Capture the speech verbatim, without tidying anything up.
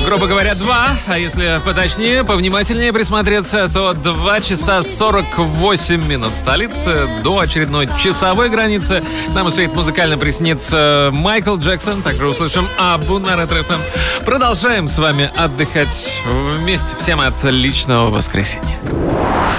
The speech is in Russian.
Грубо говоря, два, а если поточнее, повнимательнее присмотреться, то два часа сорок восемь минут столицы. До очередной часовой границы нам успеет музыкально присниться Майкл Джексон. Также услышим Абу на Ретро-ФМ. Продолжаем с вами отдыхать вместе. Всем отличного воскресенья.